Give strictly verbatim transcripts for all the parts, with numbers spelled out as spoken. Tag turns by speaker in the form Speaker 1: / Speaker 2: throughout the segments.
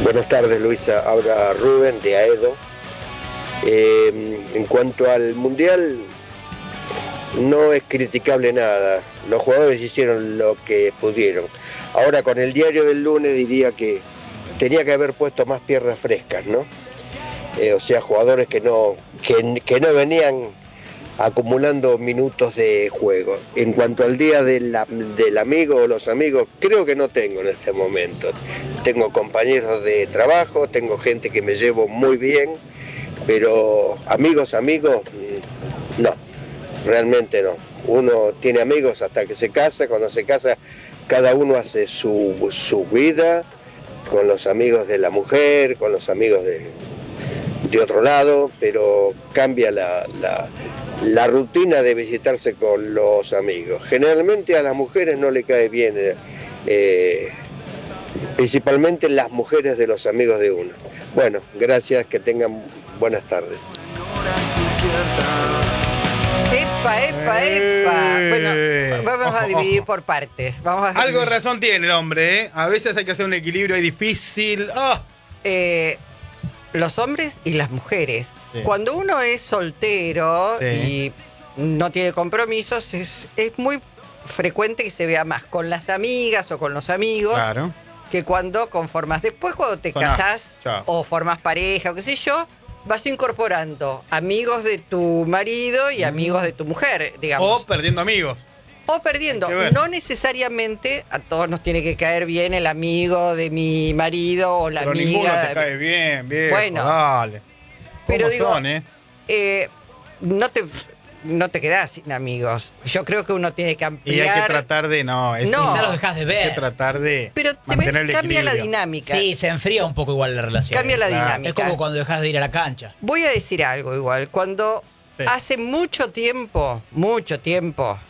Speaker 1: Buenas tardes, Luisa. Habla Rubén de Aedo. Eh, en cuanto al Mundial, no es criticable nada. Los jugadores hicieron lo que pudieron. Ahora, con el diario del lunes diría que tenía que haber puesto más piernas frescas, ¿no? Eh, o sea, jugadores que no, que, que no venían acumulando minutos de juego. En cuanto al día de la, del amigo o los amigos, creo que no tengo en este momento. Tengo compañeros de trabajo, tengo gente que me llevo muy bien, pero amigos, amigos, no, realmente no. Uno tiene amigos hasta que se casa, cuando se casa cada uno hace su, su vida, con los amigos de la mujer, con los amigos de, de otro lado, pero cambia la, la, la rutina de visitarse con los amigos. Generalmente a las mujeres no le cae bien, eh, principalmente las mujeres de los amigos de uno. Bueno, gracias, que tengan buenas tardes.
Speaker 2: Epa, epa, epa. Bueno, vamos a dividir por partes. Vamos a
Speaker 3: Algo de razón tiene el hombre, ¿eh? A veces hay que hacer un equilibrio, es difícil. ¡Oh!
Speaker 2: Eh, los hombres y las mujeres.
Speaker 3: Sí.
Speaker 2: Cuando uno es soltero
Speaker 3: Sí.
Speaker 2: y no tiene compromisos, es, es muy frecuente que se vea más con las amigas o con los amigos
Speaker 3: Claro.
Speaker 2: que cuando conformas. Después, cuando te
Speaker 3: Sonás.
Speaker 2: casás
Speaker 3: Chao.
Speaker 2: o formas pareja o qué sé yo, vas incorporando amigos de tu marido y amigos de tu mujer, digamos.
Speaker 3: O perdiendo amigos.
Speaker 2: O perdiendo.
Speaker 3: Hay que ver.
Speaker 2: No necesariamente a todos nos tiene que caer bien el amigo de mi marido o la
Speaker 3: Pero
Speaker 2: amiga.
Speaker 3: ninguno te
Speaker 2: de-
Speaker 3: cae bien, bien.
Speaker 2: Bueno.
Speaker 3: Dale.
Speaker 2: Pero
Speaker 3: ¿Cómo
Speaker 2: digo,
Speaker 3: son, eh?
Speaker 2: eh, no te no te quedás sin amigos. Yo creo que uno tiene que
Speaker 3: Y
Speaker 2: ampliar.
Speaker 3: hay que tratar de, no, es
Speaker 2: No.
Speaker 4: Quizá los dejas de
Speaker 3: hay
Speaker 4: ver.
Speaker 3: que tratar de
Speaker 2: Pero te
Speaker 3: mantener
Speaker 2: ves-
Speaker 3: el
Speaker 2: cambia la
Speaker 3: equilibrio.
Speaker 2: dinámica.
Speaker 4: Sí, se enfría un poco igual la relación.
Speaker 2: Cambia la
Speaker 3: Claro.
Speaker 2: dinámica.
Speaker 4: Es como cuando dejas de ir a la cancha.
Speaker 2: Voy a decir algo igual. Cuando
Speaker 3: Sí.
Speaker 2: hace mucho tiempo, mucho tiempo,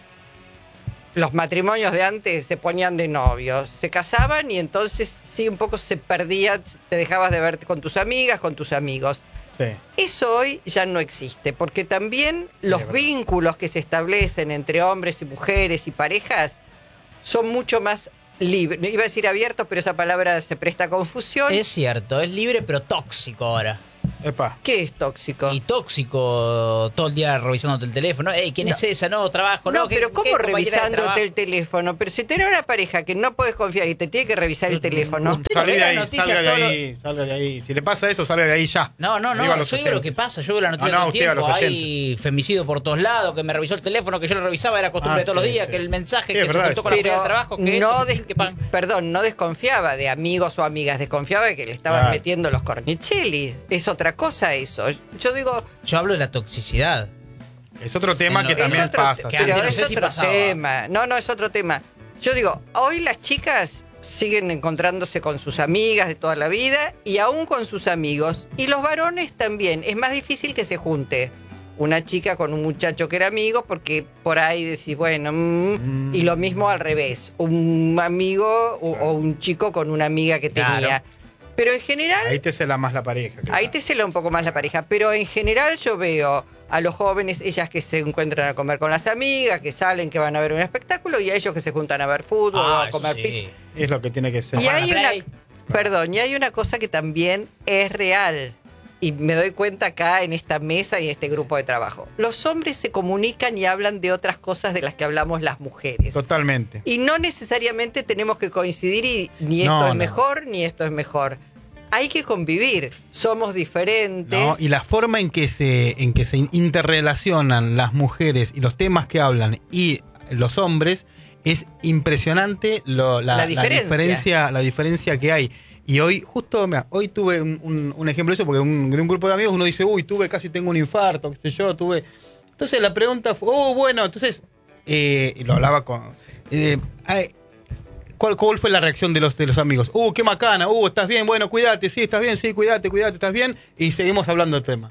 Speaker 2: los matrimonios de antes se ponían de novios, se casaban y entonces sí un poco se perdía, te dejabas de ver con tus amigas, con tus amigos.
Speaker 3: Sí.
Speaker 2: Eso hoy ya no existe, porque también los
Speaker 3: verdad.
Speaker 2: vínculos que se establecen entre hombres y mujeres y parejas son mucho más libres. Iba a decir abiertos, pero esa palabra se presta a confusión.
Speaker 4: Es cierto, es libre pero tóxico ahora.
Speaker 3: Epa.
Speaker 2: ¿Qué es tóxico?
Speaker 4: Y tóxico todo el día revisándote el teléfono. Ey, ¿quién
Speaker 2: No.
Speaker 4: es esa? No, trabajo,
Speaker 2: No,
Speaker 4: no. ¿qué-
Speaker 2: pero
Speaker 4: qué
Speaker 2: ¿cómo
Speaker 4: compañera de
Speaker 2: revisándote
Speaker 4: trabajo?
Speaker 2: el teléfono? Pero si tenés una pareja que no puedes confiar y te tiene que revisar el teléfono.
Speaker 4: Usted
Speaker 3: Salga
Speaker 4: no ve
Speaker 3: de
Speaker 4: la
Speaker 3: ahí,
Speaker 4: noticia
Speaker 3: salga de
Speaker 4: todo lo-
Speaker 3: ahí, salga de ahí. Si le pasa eso, salga de ahí ya.
Speaker 4: No, no, no,
Speaker 3: Digo a
Speaker 4: yo
Speaker 3: los
Speaker 4: digo lo
Speaker 3: oyentes.
Speaker 4: que pasa, yo veo la noticia
Speaker 3: Ah, no,
Speaker 4: todo el
Speaker 3: usted a
Speaker 4: tiempo,
Speaker 3: los
Speaker 4: hay femicidio por todos lados, que me revisó el teléfono, que yo lo revisaba, era costumbre
Speaker 3: Ah,
Speaker 4: de todos los
Speaker 3: sí,
Speaker 4: días,
Speaker 3: sí.
Speaker 4: que el mensaje
Speaker 3: Sí,
Speaker 4: que
Speaker 3: es
Speaker 4: se
Speaker 3: verdad
Speaker 4: juntó
Speaker 3: eso.
Speaker 4: con la mujer
Speaker 2: Pero
Speaker 4: de trabajo, que
Speaker 2: no
Speaker 4: esto,
Speaker 2: des-
Speaker 4: que pan.
Speaker 2: perdón, no desconfiaba de amigos o amigas, desconfiaba de que le estaban
Speaker 3: Claro.
Speaker 2: metiendo los cornichelis. Es otra cosa eso. Yo digo,
Speaker 4: Yo hablo de la toxicidad.
Speaker 3: Es otro tema
Speaker 4: En
Speaker 3: que
Speaker 4: lo-
Speaker 3: también
Speaker 2: es otro,
Speaker 3: pasa.
Speaker 4: que
Speaker 3: sí.
Speaker 2: pero
Speaker 4: antes no
Speaker 2: es
Speaker 4: sé si
Speaker 2: otro
Speaker 4: pasaba.
Speaker 2: tema. No, no, es otro tema. Yo digo, hoy las chicas siguen encontrándose con sus amigas de toda la vida y aún con sus amigos. Y los varones también. Es más difícil que se junte una chica con un muchacho que era amigo porque por ahí decís, bueno, mm, y lo mismo al revés. Un amigo o, o un chico con una amiga que
Speaker 4: Claro.
Speaker 2: tenía. Pero en general...
Speaker 3: Ahí te cela más la pareja. claro.
Speaker 2: Ahí te cela un poco más la pareja, pero en general yo veo a los jóvenes, ellas que se encuentran a comer con las amigas, que salen, que van a ver un espectáculo, y a ellos que se juntan a ver fútbol o
Speaker 4: Ah,
Speaker 2: a
Speaker 4: eso
Speaker 2: comer
Speaker 4: sí.
Speaker 2: pizza.
Speaker 3: Es lo que tiene que ser.
Speaker 2: Y
Speaker 4: Jugar a
Speaker 2: hay
Speaker 4: la
Speaker 2: una,
Speaker 4: Play.
Speaker 2: perdón, y hay una cosa que también es real, y me doy cuenta acá en esta mesa y en este grupo de trabajo. Los hombres se comunican y hablan de otras cosas de las que hablamos las mujeres.
Speaker 3: Totalmente.
Speaker 2: Y no necesariamente tenemos que coincidir y ni esto
Speaker 3: No,
Speaker 2: es
Speaker 3: no.
Speaker 2: mejor ni esto es mejor. Hay que convivir, somos diferentes.
Speaker 3: ¿No? Y la forma en que se en que se interrelacionan las mujeres y los temas que hablan y los hombres es impresionante lo- la,
Speaker 2: La
Speaker 3: la
Speaker 2: diferencia.
Speaker 3: diferencia la diferencia que hay. Y hoy, justo, mira, hoy tuve un, un- un ejemplo de eso, porque un- de un grupo de amigos uno dice, uy, tuve, casi tengo un infarto, qué sé yo, tuve. Entonces la pregunta fue, oh, bueno, entonces, eh, y lo hablaba con. eh, ay, ¿Cuál, ¿Cuál fue la reacción de los, de los amigos? Uh, qué macana, uh, estás bien, bueno, cuídate, sí, estás bien, sí, cuídate, cuídate, estás bien. Y seguimos hablando del tema.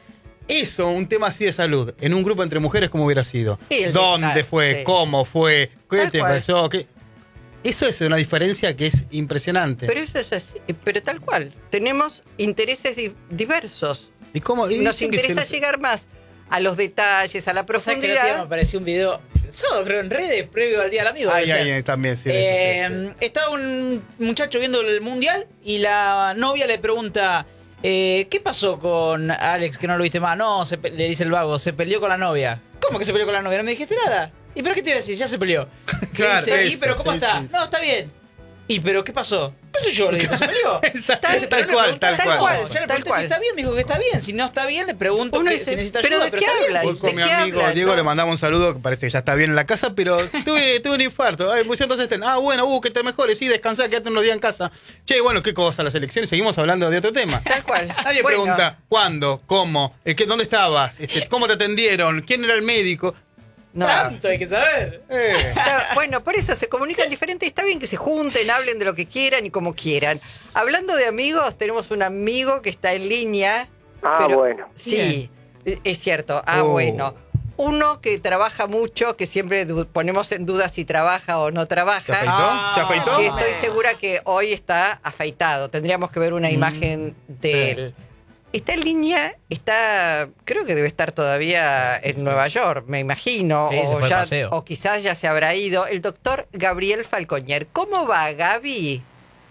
Speaker 3: Eso, un tema así de salud, en un grupo entre mujeres, ¿cómo hubiera sido?
Speaker 2: Sí, el
Speaker 3: ¿Dónde
Speaker 2: detalle,
Speaker 3: fue?
Speaker 2: sí.
Speaker 3: ¿Cómo fue? ¿Qué
Speaker 2: Tal
Speaker 3: te
Speaker 2: cual.
Speaker 3: pasó? ¿Qué? Eso es una diferencia que es impresionante.
Speaker 2: Pero eso es así, pero tal cual. Tenemos intereses di- diversos.
Speaker 3: ¿Y cómo? Y
Speaker 2: Nos
Speaker 3: dicen que
Speaker 2: interesa
Speaker 3: se-
Speaker 2: llegar más a los detalles, a la
Speaker 4: ¿Sabes que el otro día me
Speaker 2: profundidad.
Speaker 4: apareció un video? el sábado, creo, en redes, previo al Día del Amigo.
Speaker 3: Ay,
Speaker 4: decían.
Speaker 3: ay, ay, también, sí.
Speaker 4: Eh,
Speaker 3: sí, sí.
Speaker 4: Estaba un muchacho viendo el mundial y la novia le pregunta: eh, ¿qué pasó con Alex que no lo viste más? No, se pe- le dice el vago, se peleó con la novia. ¿Cómo que se peleó con la novia? No me dijiste nada. ¿Y pero qué te iba a decir? Ya se peleó.
Speaker 3: Claro,
Speaker 4: Le dice, ¿y
Speaker 3: eso,
Speaker 4: pero cómo
Speaker 3: sí,
Speaker 4: está?
Speaker 3: sí.
Speaker 4: No, está bien. ¿Y pero qué pasó? ¿Qué sé yo? Le digo, ¿se peleó?
Speaker 3: Exacto,
Speaker 4: Dice,
Speaker 3: tal
Speaker 4: pero le
Speaker 3: cual,
Speaker 4: pregunté,
Speaker 3: tal
Speaker 2: tal
Speaker 3: cual.
Speaker 4: Yo le
Speaker 2: tal
Speaker 4: pregunté
Speaker 2: cual.
Speaker 4: si está bien, me dijo que está bien. Si no está bien, le pregunto
Speaker 2: Uno
Speaker 4: que,
Speaker 2: dice,
Speaker 4: si necesita
Speaker 2: ¿pero
Speaker 4: ayuda,
Speaker 2: de
Speaker 4: pero
Speaker 2: qué
Speaker 4: está bien.
Speaker 2: habla?
Speaker 3: Hoy con
Speaker 2: ¿De
Speaker 3: mi
Speaker 2: qué
Speaker 3: amigo
Speaker 2: hablan,
Speaker 3: Diego
Speaker 2: no?
Speaker 3: le mandamos un saludo, que parece que ya está bien en la casa, pero tuve, tuve un infarto. Ay, pusieron entonces estén. Ah, bueno, uh, que te mejores, sí, descansá, quédate unos días en casa. Che, bueno, qué cosa, las elecciones, seguimos hablando de otro tema.
Speaker 2: Tal cual.
Speaker 3: Nadie
Speaker 2: Bueno,
Speaker 3: pregunta cuándo, cómo, eh, qué, dónde estabas, este, cómo te atendieron, quién era el médico.
Speaker 2: no.
Speaker 4: Tanto hay que saber.
Speaker 3: Eh,
Speaker 2: Está- bueno, por eso se comunican diferente. Está bien que se junten, hablen de lo que quieran y como quieran. Hablando de amigos, tenemos un amigo que está en línea.
Speaker 1: Ah,
Speaker 2: pero-
Speaker 1: bueno.
Speaker 2: Sí, es cierto. Ah,
Speaker 3: Oh.
Speaker 2: bueno. Uno que trabaja mucho, que siempre du- ponemos en duda si trabaja o no
Speaker 3: ¿Se
Speaker 2: trabaja.
Speaker 3: afeitó?
Speaker 4: Ah.
Speaker 3: ¿Se afeitó?
Speaker 2: Que estoy segura que hoy está afeitado. Tendríamos que ver una imagen de
Speaker 3: sí.
Speaker 2: él. Está en línea, está, creo que debe estar todavía en Nueva York, me imagino,
Speaker 4: Sí, se
Speaker 2: o,
Speaker 4: fue de
Speaker 2: ya,
Speaker 4: paseo.
Speaker 2: o quizás ya se habrá ido, el doctor Gabriel Falcoñer. ¿Cómo va, Gaby?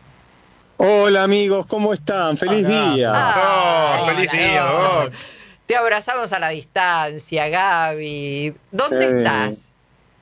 Speaker 5: Hola amigos, ¿cómo están? ¡Feliz
Speaker 3: Acá.
Speaker 5: día!
Speaker 2: Ah,
Speaker 3: Doc, feliz
Speaker 4: hola,
Speaker 3: día,
Speaker 4: Doc.
Speaker 3: Doc.
Speaker 2: Te abrazamos a la distancia, Gaby. ¿Dónde
Speaker 5: Sí.
Speaker 2: estás?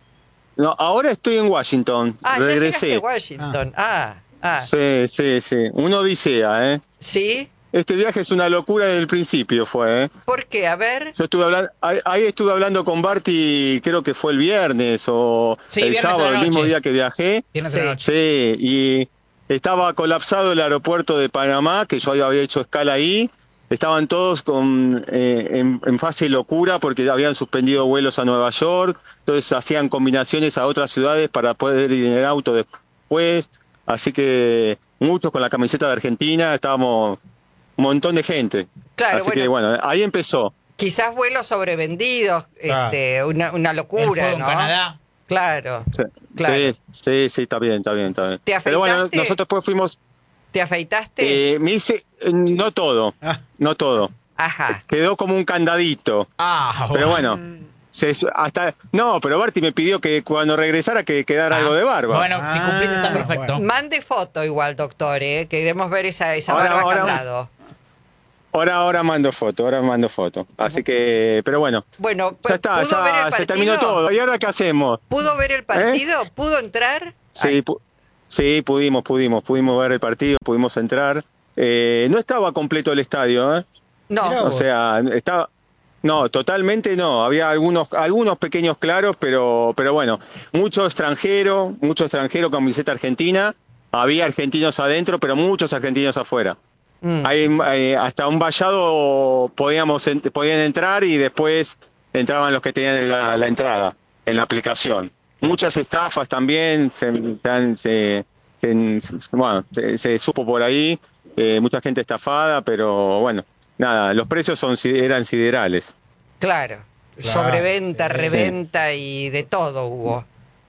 Speaker 5: No, ahora estoy en Washington,
Speaker 2: Ah, ya llegaste
Speaker 5: regresé.
Speaker 2: a Washington. Ah, ah.
Speaker 5: Sí, sí, sí. Una odisea, ¿eh?
Speaker 2: ¿Sí?
Speaker 5: Este viaje es una locura desde el principio, fue, ¿eh?
Speaker 2: ¿Por qué? A ver.
Speaker 5: Yo estuve hablando, ahí, ahí estuve hablando con Barty, creo que fue el viernes o
Speaker 4: Sí,
Speaker 5: el
Speaker 4: viernes a la
Speaker 5: sábado, el mismo
Speaker 4: noche.
Speaker 5: día que viajé.
Speaker 4: Viernes
Speaker 2: Sí.
Speaker 4: a la noche.
Speaker 5: Sí, y estaba colapsado el aeropuerto de Panamá, que yo había hecho escala ahí. Estaban todos con, eh, en, en fase locura porque habían suspendido vuelos a Nueva York, entonces hacían combinaciones a otras ciudades para poder ir en el auto después. Así que muchos con la camiseta de Argentina, estábamos un montón de gente.
Speaker 2: Claro,
Speaker 5: Así
Speaker 2: bueno.
Speaker 5: que bueno, ahí empezó.
Speaker 2: Quizás vuelos sobrevendidos,
Speaker 3: Ah.
Speaker 2: este, una, una
Speaker 4: El
Speaker 2: locura,
Speaker 4: fuego en
Speaker 2: ¿no?
Speaker 4: Canadá.
Speaker 2: Claro.
Speaker 5: Sí,
Speaker 2: Claro.
Speaker 5: sí, sí, sí, está bien, está bien, está bien.
Speaker 2: ¿Te
Speaker 5: Pero bueno,
Speaker 2: afeitaste?
Speaker 5: nosotros después fuimos,
Speaker 2: ¿Te afeitaste?
Speaker 5: eh, me hice, eh, no todo,
Speaker 3: Ah.
Speaker 5: no todo.
Speaker 2: Ajá.
Speaker 5: Quedó como un candadito.
Speaker 4: Ah,
Speaker 5: Pero bueno, se, hasta no, pero Barty me pidió que cuando regresara que quedara
Speaker 4: Ah,
Speaker 5: algo de barba.
Speaker 4: Bueno, si
Speaker 3: Ah,
Speaker 4: cumpliste está perfecto.
Speaker 3: bueno.
Speaker 2: Mande foto igual, doctor, ¿eh? Queremos ver esa, esa
Speaker 5: Ahora,
Speaker 2: barba
Speaker 5: ahora-
Speaker 2: candado.
Speaker 5: Ahora, ahora mando foto, ahora mando foto. Así que, pero bueno,
Speaker 2: Bueno,
Speaker 5: ya
Speaker 2: pues,
Speaker 5: está,
Speaker 2: ¿pudo ver el
Speaker 5: ya
Speaker 2: partido?
Speaker 5: se terminó todo. ¿Y ahora qué hacemos?
Speaker 2: ¿Pudo ver el partido? ¿Pudo entrar?
Speaker 5: Sí, pu- sí, pudimos, pudimos, pudimos ver el partido, pudimos entrar. Eh, no estaba completo el estadio, ¿eh?
Speaker 2: No.
Speaker 3: Mirá
Speaker 5: O
Speaker 3: vos.
Speaker 5: sea, estaba. No, totalmente no. Había algunos, algunos pequeños claros, pero, pero bueno, mucho extranjero, mucho extranjero con camiseta argentina. Había argentinos adentro, pero muchos argentinos afuera.
Speaker 2: Mm.
Speaker 5: Hay, eh, hasta un vallado podíamos ent- podían entrar y después entraban los que tenían la, la entrada en la aplicación. Muchas estafas también, se, se han- se- se- bueno, se, se supo por ahí, eh, mucha gente estafada, pero bueno, nada, los precios son eran siderales.
Speaker 2: Claro.
Speaker 3: Claro.
Speaker 2: Sobreventa,
Speaker 3: Sí.
Speaker 2: reventa y de todo hubo.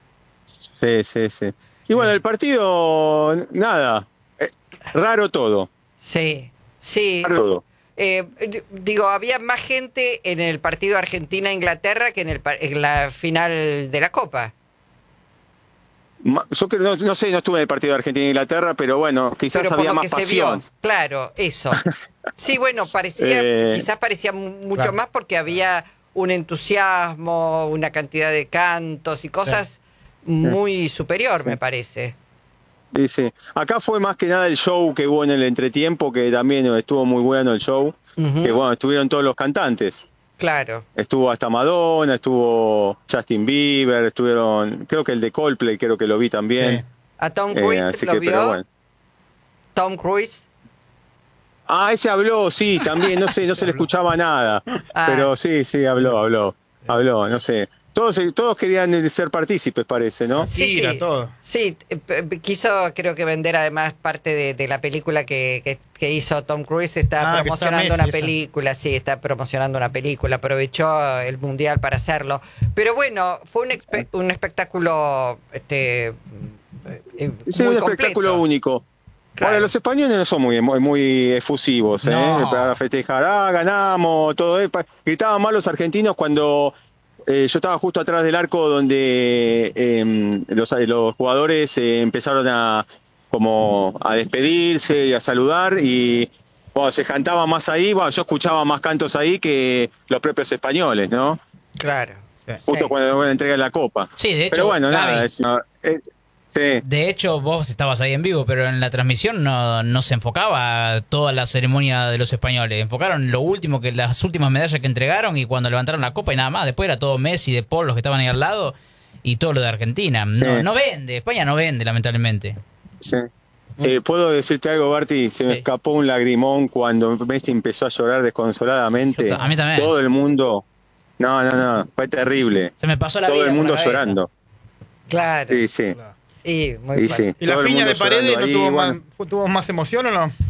Speaker 5: Sí, sí, sí. Y bueno, el partido, nada, eh, raro todo,
Speaker 2: Sí. Sí.
Speaker 5: raro todo.
Speaker 2: Eh, d- digo, había más gente en el partido Argentina-Inglaterra que en, el, pa- en la final de la Copa.
Speaker 5: Ma- Yo creo, no, no sé, no estuve en el partido de Argentina-Inglaterra, pero bueno, quizás
Speaker 2: Pero por
Speaker 5: había
Speaker 2: lo
Speaker 5: más
Speaker 2: que se
Speaker 5: pasión.
Speaker 2: vio, claro, eso. Sí, bueno, parecía,
Speaker 5: Eh,
Speaker 2: quizás parecía mu- mucho
Speaker 3: claro.
Speaker 2: más porque había un entusiasmo, una cantidad de cantos y cosas muy superior, me parece.
Speaker 5: Sí, sí. Acá fue más que nada el show que hubo en el entretiempo, que también estuvo muy bueno el show.
Speaker 2: Ujú.
Speaker 5: Que bueno, estuvieron todos los cantantes.
Speaker 2: Claro.
Speaker 5: Estuvo hasta Madonna, estuvo Justin Bieber, estuvieron, creo que el de Coldplay, creo que lo vi también.
Speaker 3: Sí.
Speaker 2: ¿A Tom
Speaker 5: Eh,
Speaker 2: Cruise
Speaker 5: así
Speaker 2: lo
Speaker 5: que,
Speaker 2: vio?
Speaker 5: pero bueno.
Speaker 2: Tom Cruise.
Speaker 5: Ah, ese habló, sí, también, no sé, no se le escuchaba nada.
Speaker 2: Ah.
Speaker 5: Pero sí, sí, habló, habló, habló, no sé. Todos, todos querían ser partícipes, parece, ¿no?
Speaker 3: Tira todo.
Speaker 2: Sí, eh, p- p- quiso creo que vender además parte de, de la película que, que, que hizo Tom Cruise, está
Speaker 3: Ah, que
Speaker 2: promocionando
Speaker 3: está
Speaker 2: una
Speaker 3: Messi, esa.
Speaker 2: película, sí, está promocionando una película, aprovechó el Mundial para hacerlo. Pero bueno, fue un, espe- un espectáculo este, eh, eh,
Speaker 5: Sí,
Speaker 2: muy
Speaker 5: un
Speaker 2: completo.
Speaker 5: espectáculo único.
Speaker 2: Claro.
Speaker 5: Ahora, los españoles no son muy, muy, muy efusivos, ¿eh?
Speaker 4: No.
Speaker 5: Para festejar, ah, ganamos, todo eso. Gritaban más los argentinos cuando eh, yo estaba justo atrás del arco donde eh, los, los jugadores eh, empezaron a como a despedirse y a saludar y bueno, se cantaba más ahí, bueno, yo escuchaba más cantos ahí que los propios españoles, ¿no?
Speaker 2: Claro.
Speaker 5: Justo
Speaker 2: Sí.
Speaker 5: cuando entregan la copa.
Speaker 4: Sí, de hecho,
Speaker 5: Pero bueno,
Speaker 4: Gaby,
Speaker 5: nada, es, no, es- sí.
Speaker 4: de hecho, vos estabas ahí en vivo, pero en la transmisión no, no se enfocaba toda la ceremonia de los españoles. Enfocaron lo último, que las últimas medallas que entregaron y cuando levantaron la copa y nada más. Después era todo Messi, De Paul, los que estaban ahí al lado y todo lo de Argentina.
Speaker 5: Sí.
Speaker 4: No, no vende, España no vende, lamentablemente.
Speaker 5: Sí. Eh, ¿Puedo decirte algo, Barty? Se me
Speaker 4: Sí.
Speaker 5: escapó un lagrimón cuando Messi empezó a llorar desconsoladamente.
Speaker 4: Yo ta- a mí también.
Speaker 5: Todo el mundo... No, no, no, fue terrible.
Speaker 4: Se me pasó la
Speaker 5: Todo
Speaker 4: vida
Speaker 5: el
Speaker 4: por
Speaker 5: mundo
Speaker 4: la cabeza.
Speaker 5: llorando.
Speaker 2: Claro.
Speaker 5: Sí, sí.
Speaker 2: Y muy
Speaker 5: Y
Speaker 2: fuerte.
Speaker 5: sí.
Speaker 3: ¿Y la
Speaker 5: todo el
Speaker 3: piña
Speaker 5: mundo
Speaker 3: de Paredes
Speaker 5: llorando
Speaker 3: no
Speaker 5: ahí,
Speaker 3: tuvo,
Speaker 5: bueno.
Speaker 3: más, fue- tuvo más emoción o no?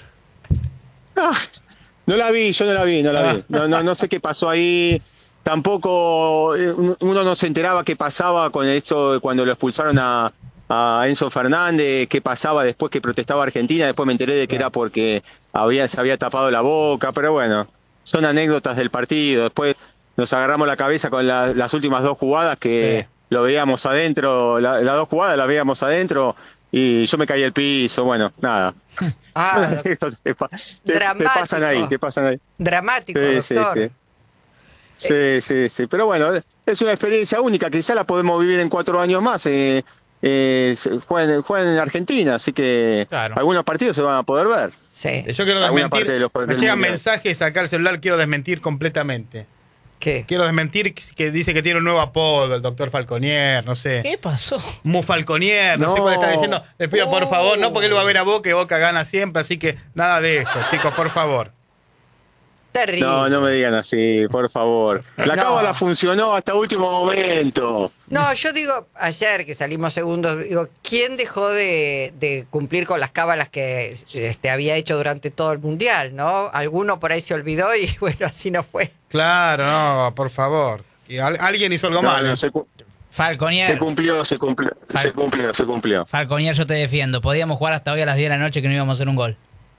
Speaker 5: Ah, no la vi, yo no la vi, no la vi. No, no, no sé qué pasó ahí. Tampoco eh, uno no se enteraba qué pasaba con esto cuando lo expulsaron a, a Enzo Fernández, qué pasaba después que protestaba Argentina. Después me enteré de que era porque había, se había tapado la boca, pero bueno, son anécdotas del partido. Después nos agarramos la cabeza con la- las últimas dos jugadas que
Speaker 3: Sí.
Speaker 5: lo veíamos adentro, la- las dos jugadas las veíamos adentro y yo me caí al piso, bueno, nada.
Speaker 2: Ah,
Speaker 5: Anécdotas que pa- que- que
Speaker 2: Dramático.
Speaker 5: pasan ahí, que pasan ahí.
Speaker 2: dramático,
Speaker 5: Sí, sí,
Speaker 2: doctor.
Speaker 5: sí. Sí, sí, sí. Pero bueno, es una experiencia única. Quizá la podemos vivir en cuatro años más. Eh, eh, se- juegan, juegan en Argentina, así que
Speaker 4: Claro.
Speaker 5: algunos partidos se van a poder ver.
Speaker 2: Sí.
Speaker 3: Yo quiero
Speaker 5: Alguna
Speaker 3: desmentir.
Speaker 5: parte de los-
Speaker 3: Me
Speaker 5: del
Speaker 3: llegan
Speaker 5: mundial.
Speaker 3: mensajes acá al celular, quiero desmentir completamente.
Speaker 2: ¿Qué?
Speaker 3: Quiero desmentir que- que dice que tiene un nuevo apodo, el doctor Falconier, no sé.
Speaker 4: ¿Qué pasó?
Speaker 3: Mu Falconier, no, sé
Speaker 5: No.
Speaker 3: cuál está diciendo. Les pido por
Speaker 4: Oh.
Speaker 3: favor, no porque él va a ver a Boca y Boca gana siempre, así que nada de eso, chicos, por favor.
Speaker 2: Terrible.
Speaker 5: No, no me digan así, por favor. La
Speaker 2: No.
Speaker 5: cábala funcionó hasta último momento.
Speaker 2: No, yo digo, ayer que salimos segundos, digo, ¿quién dejó de, de cumplir con las cábalas que este, había hecho durante todo el Mundial, no? Alguno por ahí se olvidó y bueno, así no fue.
Speaker 3: Claro, no, por favor. Y al- alguien hizo algo
Speaker 5: No,
Speaker 3: mal.
Speaker 5: no, se, cu-
Speaker 4: Falconier,
Speaker 5: se cumplió, se cumplió,
Speaker 4: Fal-
Speaker 5: se cumplió, se cumplió.
Speaker 4: Falconier, yo te defiendo. Podíamos jugar hasta hoy a las diez de la noche que no íbamos a hacer un gol.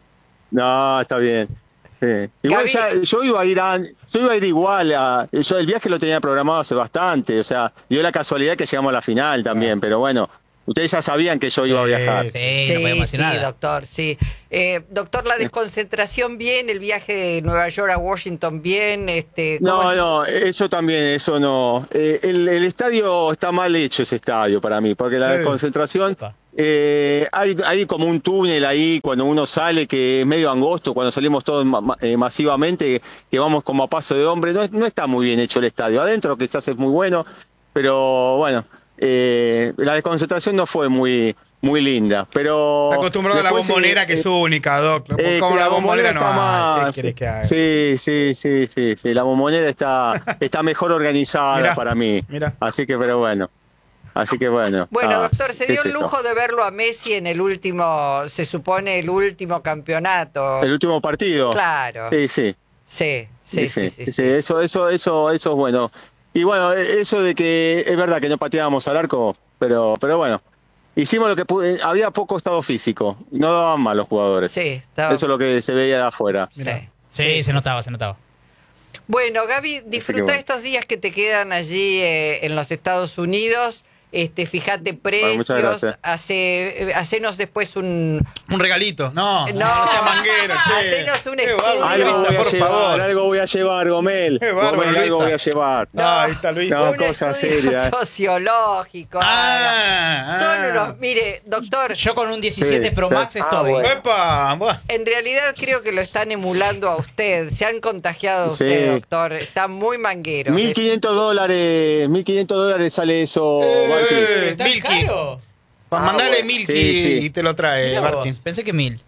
Speaker 5: No, está bien. Sí. Igual
Speaker 2: Gaby-
Speaker 5: ya, yo iba a ir a, yo iba a ir igual a, yo el viaje lo tenía programado hace bastante, o sea, dio la casualidad que llegamos a la final también, pero bueno, ustedes ya sabían que yo iba a
Speaker 3: Sí,
Speaker 5: viajar.
Speaker 4: Sí, no podíamos
Speaker 2: sí,
Speaker 4: hacer nada.
Speaker 2: doctor, sí. Eh, doctor, la desconcentración bien, el viaje de Nueva York a Washington bien, este. ¿cómo
Speaker 5: No,
Speaker 2: es?
Speaker 5: no, eso también, eso no. Eh, el, el estadio está mal hecho, ese estadio para mí, porque la
Speaker 3: Sí.
Speaker 5: desconcentración,
Speaker 4: Opa.
Speaker 5: eh, hay, hay como un túnel ahí cuando uno sale que es medio angosto, cuando salimos todos ma- ma- eh, masivamente, que vamos como a paso de hombre, no, es- no está muy bien hecho el estadio. Adentro quizás es muy bueno, pero bueno, eh, la desconcentración no fue muy, muy linda. Pero
Speaker 3: Está acostumbrado a la
Speaker 5: después,
Speaker 3: bombonera
Speaker 5: eh,
Speaker 3: que es única, Doc.
Speaker 5: eh,
Speaker 3: Como
Speaker 5: que
Speaker 3: la bombonera no
Speaker 5: está
Speaker 3: hay. ¿Qué
Speaker 5: más.
Speaker 3: querés que haga?
Speaker 5: Sí, sí, sí, sí, sí. La bombonera está, está mejor organizada
Speaker 3: Mirá,
Speaker 5: para mí.
Speaker 3: mirá.
Speaker 5: Así que, pero bueno. Así que bueno.
Speaker 2: Bueno,
Speaker 5: ah,
Speaker 2: doctor, se
Speaker 5: qué
Speaker 2: dio
Speaker 5: sé
Speaker 2: el
Speaker 5: yo.
Speaker 2: lujo de verlo a Messi en el último, se supone, el último campeonato.
Speaker 5: El último partido.
Speaker 2: Claro.
Speaker 5: Sí, sí.
Speaker 2: Sí, sí, sí, sí. sí.
Speaker 5: sí, Eso, eso, eso, eso es bueno. Y bueno, eso de que es verdad que no pateábamos al arco, pero, pero bueno. Hicimos lo que pude. Había poco estado físico. No daban mal los jugadores.
Speaker 2: Sí, estaba-
Speaker 5: Eso es lo que se veía de afuera.
Speaker 2: sí.
Speaker 4: Sí, se notaba, se notaba.
Speaker 2: Bueno, Gaby, disfruta
Speaker 5: bueno.
Speaker 2: estos días que te quedan allí eh, en los Estados Unidos. Este, fíjate
Speaker 5: Bueno, muchas
Speaker 2: precios,
Speaker 5: gracias.
Speaker 2: hace, eh, hacenos después un,
Speaker 3: Un regalito. No, no,
Speaker 2: No.
Speaker 3: sea manguero, che.
Speaker 2: Hacenos un
Speaker 3: Qué
Speaker 2: estudio.
Speaker 3: bárbaro,
Speaker 5: Algo
Speaker 3: Luisa,
Speaker 5: voy a
Speaker 3: por
Speaker 5: llevar,
Speaker 3: favor.
Speaker 5: algo voy a llevar, Gomel.
Speaker 3: Qué bárbaro,
Speaker 5: Gomel, algo
Speaker 3: Luisa.
Speaker 5: voy a llevar.
Speaker 3: No, ahí está Luisa.
Speaker 5: No,
Speaker 2: un
Speaker 5: cosa
Speaker 2: estudio
Speaker 5: seria.
Speaker 2: sociológico.
Speaker 3: Ah,
Speaker 2: Son
Speaker 3: ah.
Speaker 2: unos, mire, doctor,
Speaker 4: Yo con un diecisiete
Speaker 5: Sí.
Speaker 4: Pro Max
Speaker 5: Ah,
Speaker 4: estoy.
Speaker 5: bueno.
Speaker 3: ¡Epa! Buah.
Speaker 2: en realidad creo que lo están emulando a usted. Se han contagiado a
Speaker 5: Sí.
Speaker 2: usted, doctor. Está muy manguero.
Speaker 5: mil quinientos dólares, mil quinientos dólares sale eso,
Speaker 3: Eh,
Speaker 5: Martín.
Speaker 4: ¿Está
Speaker 3: Milky.
Speaker 4: caro?
Speaker 3: Pa-
Speaker 5: Ah,
Speaker 3: mandale
Speaker 5: bueno.
Speaker 3: Milky
Speaker 5: Sí, sí.
Speaker 3: y te lo trae,
Speaker 4: Mirá vos,
Speaker 3: Martín.
Speaker 4: pensé que mil.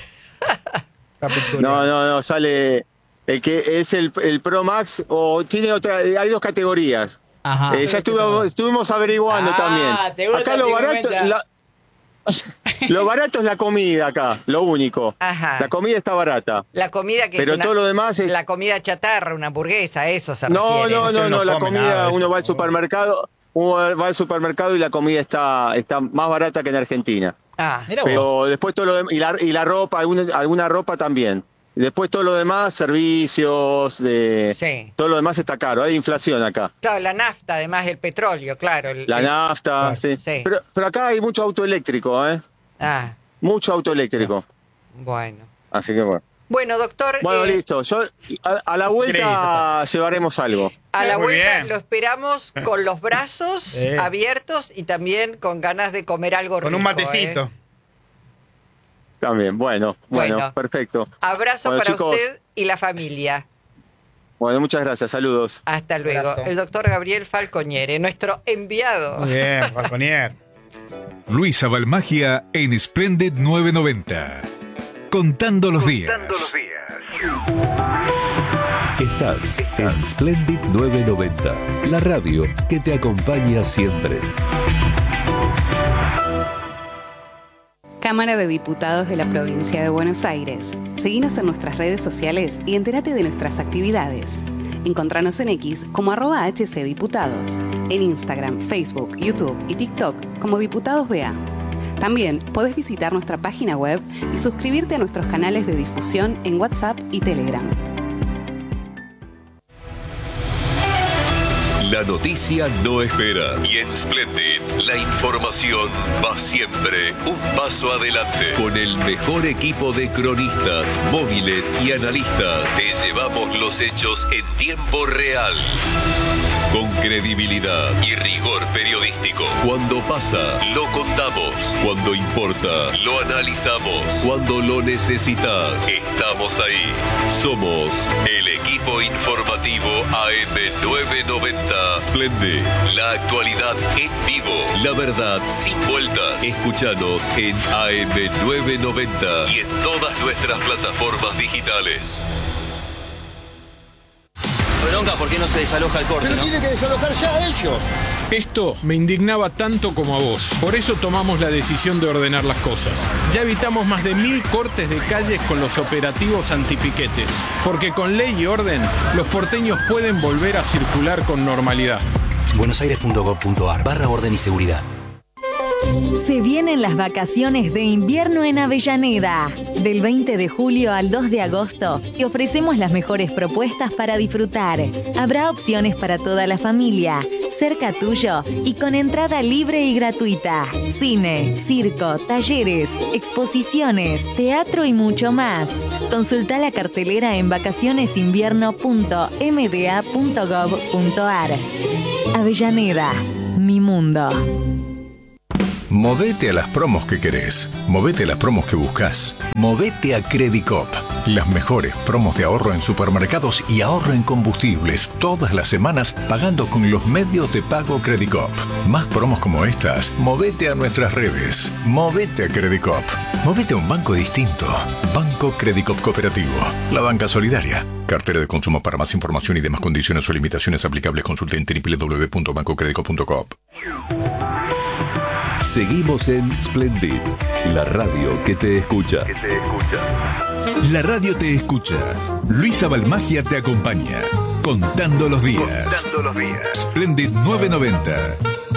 Speaker 5: No, no, no, sale el que es el, el Pro Max o tiene otra, hay dos categorías.
Speaker 4: Ajá.
Speaker 5: Eh, ya estuve- estuvimos averiguando
Speaker 4: Ah,
Speaker 5: también.
Speaker 4: te gusta
Speaker 5: Acá lo
Speaker 4: el
Speaker 5: barato,
Speaker 4: pigmenta.
Speaker 5: la- lo barato es la comida acá, lo único.
Speaker 2: Ajá.
Speaker 5: La comida está barata.
Speaker 2: La comida que
Speaker 5: Pero
Speaker 2: es una-
Speaker 5: todo lo demás es-
Speaker 2: la comida chatarra, una hamburguesa, eso se
Speaker 5: No,
Speaker 2: refiere.
Speaker 5: no, no,
Speaker 3: Ustedes
Speaker 5: no,
Speaker 3: no
Speaker 5: la
Speaker 3: comen
Speaker 5: comida,
Speaker 3: nada de
Speaker 5: uno
Speaker 3: eso.
Speaker 5: va al supermercado, uno va al supermercado y la comida está, está más barata que en Argentina.
Speaker 2: Ah,
Speaker 4: Mirá vos.
Speaker 5: Pero después todo lo demás, y la, y la ropa, alguna, alguna ropa también. Y después todo lo demás, servicios, de,
Speaker 2: Sí.
Speaker 5: todo lo demás está caro. Hay inflación acá.
Speaker 2: Claro, la nafta, además el petróleo, claro. el-
Speaker 5: La
Speaker 2: el-
Speaker 5: nafta, sí.
Speaker 2: Sí.
Speaker 5: Pero, pero acá hay mucho auto eléctrico, ¿eh?
Speaker 2: Ah,
Speaker 5: Mucho auto eléctrico.
Speaker 2: bueno.
Speaker 5: Así que bueno.
Speaker 2: Bueno, doctor,
Speaker 5: Bueno,
Speaker 2: eh,
Speaker 5: listo. Yo, a, a la vuelta llevaremos algo.
Speaker 2: a la
Speaker 3: Muy
Speaker 2: vuelta
Speaker 3: bien.
Speaker 2: lo esperamos con los brazos
Speaker 3: Sí.
Speaker 2: abiertos y también con ganas de comer algo rico.
Speaker 3: Con un matecito.
Speaker 2: ¿eh?
Speaker 5: También, bueno, bueno,
Speaker 2: Bueno.
Speaker 5: perfecto.
Speaker 2: Abrazo
Speaker 5: Bueno,
Speaker 2: para
Speaker 5: chicos.
Speaker 2: usted y la familia.
Speaker 5: Bueno, muchas gracias. Saludos.
Speaker 2: Hasta luego.
Speaker 4: Abrazo.
Speaker 2: El doctor Gabriel Falcoñere, nuestro enviado.
Speaker 3: Muy bien, Falconier.
Speaker 6: Luisa Balmagia en Splendid novecientos noventa. Contando los días.
Speaker 7: Estás en Splendid novecientos noventa, la radio que te acompaña siempre.
Speaker 8: Cámara de Diputados de la Provincia de Buenos Aires. Seguinos en nuestras redes sociales y entérate de nuestras actividades. Encontranos en X como arroba hcdiputados, en Instagram, Facebook, YouTube y TikTok como Diputados B A. También podés visitar nuestra página web y suscribirte a nuestros canales de difusión en WhatsApp y Telegram.
Speaker 7: La noticia no espera y en Splendid la información va siempre un paso adelante. Con el mejor equipo de cronistas, móviles y analistas, te llevamos los hechos en tiempo real. Con credibilidad y rigor periodístico. Cuando pasa, lo contamos. Cuando importa, lo analizamos. Cuando lo necesitas, estamos ahí. Somos el equipo informativo A M novecientos noventa. Splendid, la actualidad en vivo. La verdad sin vueltas. Escúchanos en A M novecientos noventa y en todas nuestras plataformas digitales.
Speaker 9: Bronca, ¿por qué no se desaloja el corte,
Speaker 10: Pero
Speaker 9: no?
Speaker 10: tienen que desalojar ya ellos.
Speaker 11: Esto me indignaba tanto como a vos. Por eso tomamos la decisión de ordenar las cosas. Ya evitamos más de mil cortes de calles con los operativos antipiquetes. Porque con ley y orden, los porteños pueden volver a circular con normalidad.
Speaker 9: buenosaires punto gov punto ar barra orden y seguridad.
Speaker 12: Se vienen las vacaciones de invierno en Avellaneda. Del veinte de julio al dos de agosto te ofrecemos las mejores propuestas para disfrutar. Habrá opciones para toda la familia, cerca tuyo y con entrada libre y gratuita. Cine, circo, talleres, exposiciones, teatro y mucho más. Consulta la cartelera en vacacionesinvierno punto m d a punto gov punto ar. Avellaneda, mi mundo.
Speaker 6: Movete a las promos que querés. Movete a las promos que buscas. Movete a Credicop. Las mejores promos de ahorro en supermercados y ahorro en combustibles todas las semanas pagando con los medios de pago Credicop. Más promos como estas, movete a nuestras redes. Movete a Credicop. Movete a un banco distinto. Banco Credicop Cooperativo. La banca solidaria. Cartera de consumo. Para más información y demás condiciones o limitaciones aplicables, consulte en doble u doble u doble u punto banco credicop punto com.
Speaker 7: Seguimos en Splendid, la radio que te escucha.
Speaker 6: La radio te escucha. Luisa Balmagia te acompaña. Contando los días. Splendid novecientos noventa.